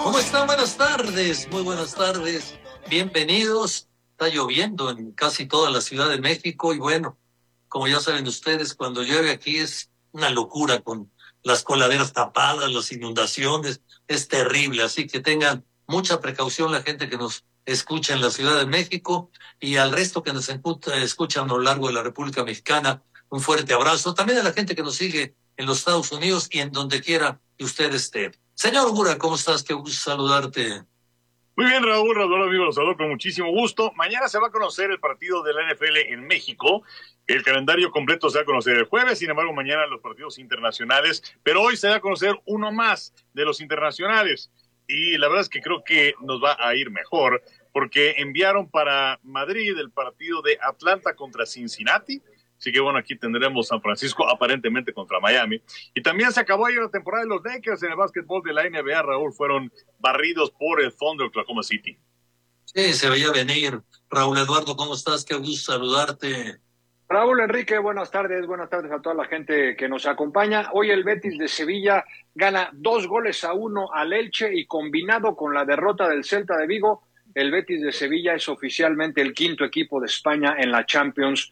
¿Cómo están? Buenas tardes, muy buenas tardes. Bienvenidos. Está lloviendo en casi toda la Ciudad de México y bueno, como ya saben ustedes, cuando llueve aquí es una locura con las coladeras tapadas, las inundaciones, es terrible. Así que tengan mucha precaución la gente que nos escucha en la Ciudad de México y al resto que nos escuchan a lo largo de la República Mexicana. Un fuerte abrazo. También a la gente que nos sigue en los Estados Unidos y en donde quiera que usted esté. Señor Gura, ¿cómo estás? Qué gusto saludarte. Muy bien, Raúl, amigo, los saludo con muchísimo gusto. Mañana se va a conocer el partido de la NFL en México. El calendario completo se va a conocer el jueves, sin embargo, mañana los partidos internacionales, pero hoy se va a conocer uno más de los internacionales. Y la verdad es que creo que nos va a ir mejor, porque enviaron para Madrid el partido de Atlanta contra Cincinnati. Así que bueno, aquí tendremos San Francisco aparentemente contra Miami. Y también se acabó ahí la temporada de los Lakers en el básquetbol de la NBA, Raúl, fueron barridos por el Thunder Oklahoma City. Sí, se veía venir. Raúl Eduardo, ¿cómo estás? Qué gusto saludarte. Raúl Enrique, buenas tardes a toda la gente que nos acompaña. Hoy el Betis de Sevilla gana 2-1 al Elche y combinado con la derrota del Celta de Vigo, el Betis de Sevilla es oficialmente el quinto equipo de España en la Champions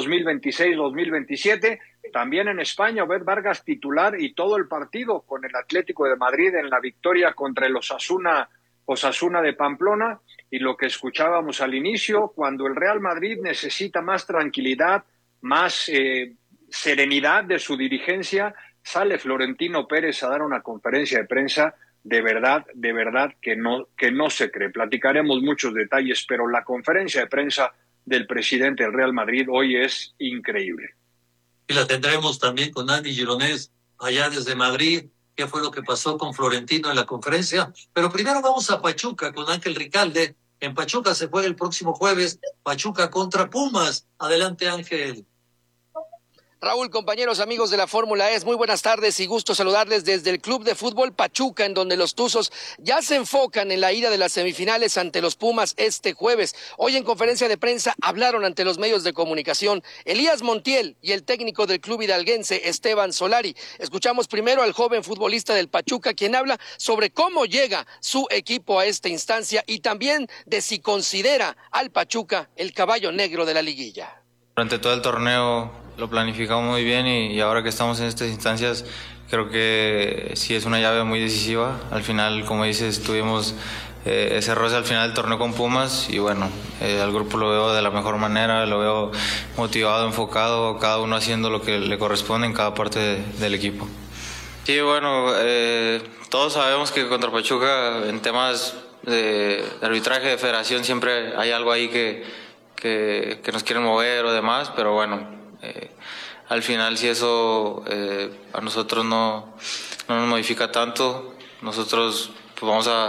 2026-2027. También en España, Obed Vargas titular y todo el partido con el Atlético de Madrid en la victoria contra el Osasuna de Pamplona. Y lo que escuchábamos al inicio, cuando el Real Madrid necesita más tranquilidad, más serenidad de su dirigencia, sale Florentino Pérez a dar una conferencia de prensa. De verdad que no se cree. Platicaremos muchos detalles, pero la conferencia de prensa del presidente del Real Madrid hoy es increíble. Y la tendremos también con Andy Gironés allá desde Madrid. ¿Qué fue lo que pasó con Florentino en la conferencia? Pero primero vamos a Pachuca con Ángel Ricalde. En Pachuca se juega el próximo jueves, Pachuca contra Pumas. Adelante, Ángel. Raúl, compañeros, amigos de la Fórmula E, muy buenas tardes y gusto saludarles desde el Club de Fútbol Pachuca, en donde los Tuzos ya se enfocan en la ida de las semifinales ante los Pumas este jueves. Hoy en conferencia de prensa hablaron ante los medios de comunicación Elías Montiel y el técnico del club hidalguense, Esteban Solari. Escuchamos primero al joven futbolista del Pachuca, quien habla sobre cómo llega su equipo a esta instancia y también de si considera al Pachuca el caballo negro de la liguilla. Durante todo el torneo lo planificamos muy bien y ahora que estamos en estas instancias creo que sí es una llave muy decisiva. Al final, como dices, tuvimos ese roce al final del torneo con Pumas y bueno, al grupo lo veo de la mejor manera, lo veo motivado, enfocado, cada uno haciendo lo que le corresponde en cada parte del equipo. Sí, bueno, todos sabemos que contra Pachuca en temas de arbitraje de federación siempre hay algo ahí que nos quieren mover o demás, pero bueno, al final si eso a nosotros no nos modifica tanto, nosotros pues vamos a